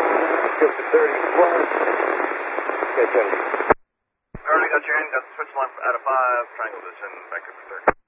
Get to 30 plus. Okay, 70. Already got your in, got the switch line out of 5, triangle descend, Vancouver 30.